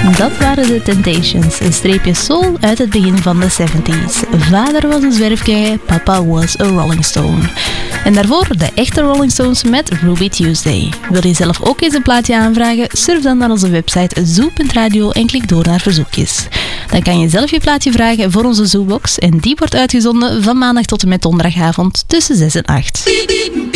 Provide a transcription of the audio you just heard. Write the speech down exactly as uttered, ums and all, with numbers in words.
Dat waren de Temptations, een streepje soul uit het begin van de zeventig. Vader was een zwerfkei, papa was a Rolling Stone. En daarvoor de echte Rolling Stones met Ruby Tuesday. Wil je zelf ook eens een plaatje aanvragen? Surf dan naar onze website zoo punt radio en klik door naar verzoekjes. Dan kan je zelf je plaatje vragen voor onze Zoobox en die wordt uitgezonden van maandag tot en met donderdagavond tussen zes en acht.